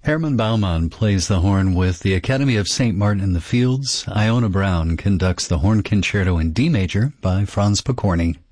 Herman Baumann plays the horn with the Academy of St. Martin in the Fields. Iona Brown conducts the horn concerto in D major by Franz Pokorny.